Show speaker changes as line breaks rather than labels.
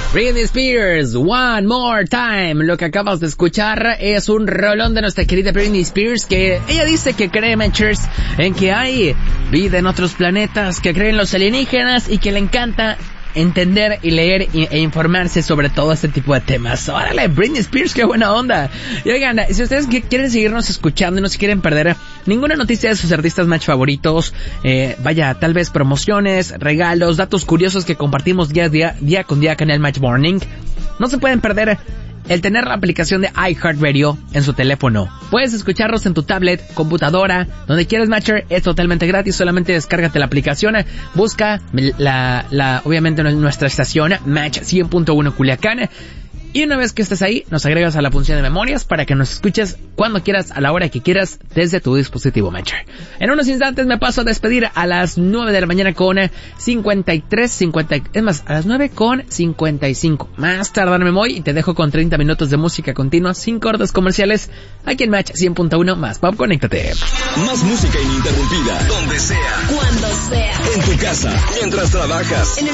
Britney Spears, One More Time. Lo que acabas de escuchar es un rolón de nuestra querida Britney Spears, que ella dice que cree, Manchers, en que hay vida en otros planetas, que creen los alienígenas y que le encanta entender y leer e informarse sobre todo este tipo de temas. ¡Órale, Britney Spears, qué buena onda! Y oigan, si ustedes quieren seguirnos escuchando y no se quieren perder ninguna noticia de sus artistas match favoritos, vaya, tal vez promociones, regalos, datos curiosos que compartimos día con día acá en el Match Morning, no se pueden perder el tener la aplicación de iHeartRadio en su teléfono. Puedes escucharlos en tu tablet, computadora, donde quieras, Matcher. Es totalmente gratis, solamente descárgate la aplicación, busca obviamente nuestra estación Match 100.1 Culiacán, y una vez que estés ahí, nos agregas a la función de memorias para que nos escuches cuando quieras, a la hora que quieras, desde tu dispositivo, Matcher. En unos instantes me paso a despedir a las 9 de la mañana con 53, es más, a las 9 con 55. Más tardar me voy y te dejo con 30 minutos de música continua, sin cortes comerciales, aquí en Match 100.1 más Pop. Conéctate.
Más música ininterrumpida, donde sea,
cuando sea,
en tu casa, mientras trabajas,
en el